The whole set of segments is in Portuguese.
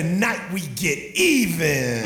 Tonight we get even.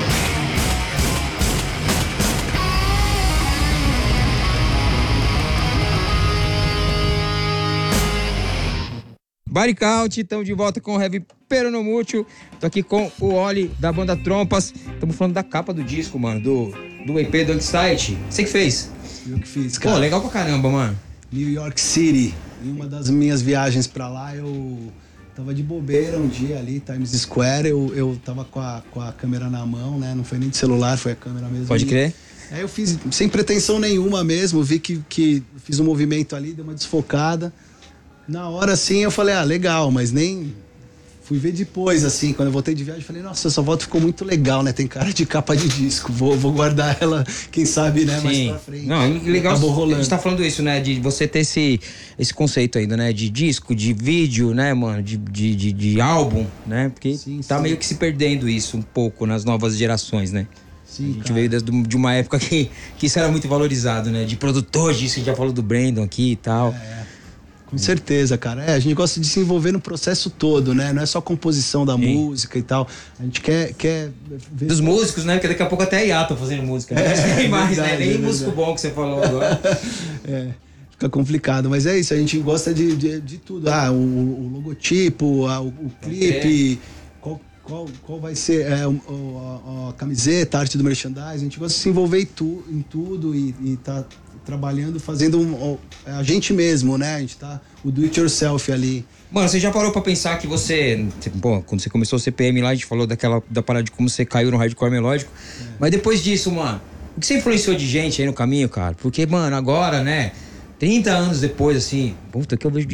Body Count, estamos de volta com o Heavy Peronomútil. Tô aqui com o Oli da banda Trompas. Estamos falando da capa do disco, mano, do EP do Anxiety. Você que fez? Eu que fiz, cara. Pô, legal pra caramba, mano. New York City. Em uma das minhas viagens pra lá, eu tava de bobeira um dia ali, Times Square. Eu tava com a câmera na mão, né? Não foi nem de celular, foi a câmera mesmo. Pode crer. Aí eu fiz sem pretensão nenhuma mesmo. Vi que fiz um movimento ali, deu uma desfocada. Na hora, assim, eu falei, legal, mas nem... Fui ver depois, assim, quando eu voltei de viagem, falei, nossa, essa foto ficou muito legal, né? Tem cara de capa de disco, vou guardar ela, quem sabe, né, mais pra frente. Não, e legal, acabou rolando. A gente tá falando isso, né, de você ter esse conceito ainda, né, de disco, de vídeo, né, mano, de álbum, né, porque tá meio que se perdendo isso um pouco nas novas gerações, né. Sim, a gente veio de uma época que isso era muito valorizado, né, de produtor disso, a gente já falou do Brandon aqui e tal. Com certeza, cara. A gente gosta de se envolver no processo todo, né? Não é só composição da música e tal. A gente quer ver... Dos músicos, né? Porque daqui a pouco até a IA tá fazendo música. Né? Tem mais, verdade, né? Nem músico bom que você falou agora. Fica complicado. Mas é isso, a gente gosta de tudo. O logotipo, o clipe, qual vai ser a camiseta, a arte do merchandising. A gente gosta de se envolver em tudo e tá trabalhando, fazendo a gente mesmo, né? A gente tá o do it yourself ali. Mano, você já parou pra pensar que quando você começou o CPM lá, a gente falou da parada de como você caiu no hardcore melódico. Mas depois disso, mano, o que você influenciou de gente aí no caminho, cara? Porque, mano, agora, né, 30 anos depois, assim, puta, que eu vejo